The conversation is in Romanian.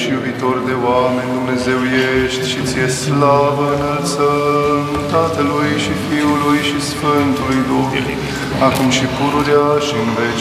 și iubitor de oameni, Dumnezeu ești și ție slavă înălțăm Tatălui și Fiului și Sfântului Duh, acum și pururea și în veci